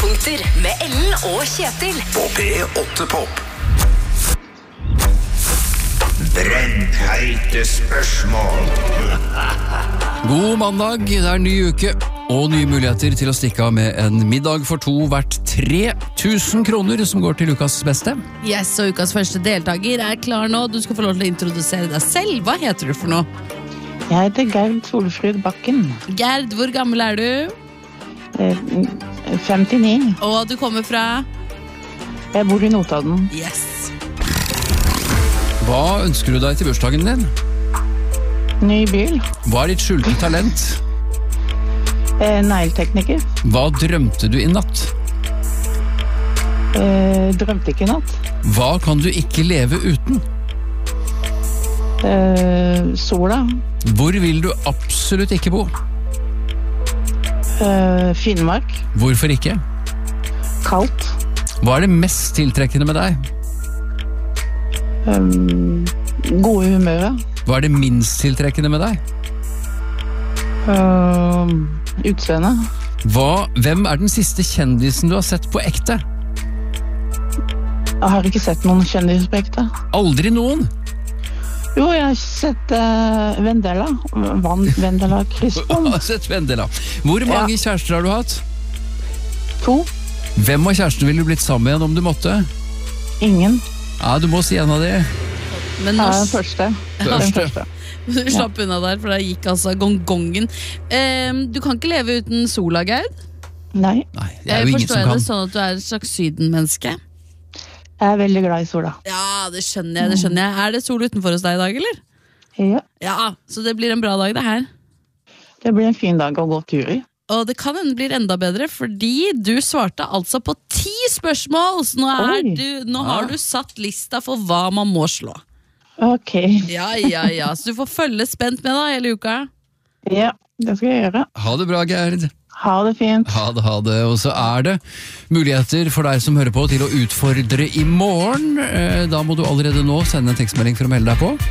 Høydepunkter med Ellen og Kjetil På P8 Pop. Brennheite spørsmål. God mandag, det ny uke og nye muligheter til å stikke av med en middag for to verdt 3000 kroner som går til ukas beste. Yes, og ukas første deltaker klar nå. Du skal få lov til å introdusere deg selv. Hva heter du for noe? Jeg heter Gerd Solfryd Bakken. Gerd, hvor gammel du? 59. Og du kommer fra? Jeg bor i Notodden. Yes. Hva ønsker du deg til bursdagen din? Ny bil. Hva ditt skjulte talent? Negletekniker. Hva drømte du i natt? Drømte ikke i natt. Hva kan du ikke leve uten? Sola. Hvor vil du absolutt ikke bo? Finnmark. Hvorfor ikke? Kaldt. Hva det mest tiltrekkende med deg? Gode humøret. Hva det minst tiltrekkende med deg? Utseende. Hvem den siste kjendisen du har sett på ekte? Jeg har ikke sett noen kjendiser på ekte. Aldri noen? Jo, jeg har sett Vendela. Vendela Crispon. Jeg har sett Vendela. Hvor mange kjærester har du hatt? 2. Hvem av kjærestene ville du blitt sammen med om du måtte? Ingen. Ja, du må si en av de. Men Den første. Du slapp unna der, for da gikk altså gongongen. Du kan ikke leve uten sola, Gerd? Nei. Nei, det jo ingen forstår som jeg det kan. sånn at du et slags sydenmenneske? Jeg veldig glad i sola. Ja, det skjønner jeg. Det sol utenfor hos deg i dag, eller? Ja. Ja, så det blir en bra dag det her. Det blir en fin dag å gå tur i. Og det kan hende blir enda bedre, fordi du svarte altså på 10 spørsmål, så nå har du satt lista for hva man må slå. Ok. Ja, så du får følge spent med da hele uka. Ja, det skal jeg gjøre. Ha det bra, Gerd. Ha det fint. Ha det. Og så det muligheter for deg som hører på til å utfordre i morgen. Da må du allerede nå sende en tekstmelding for å melde deg på.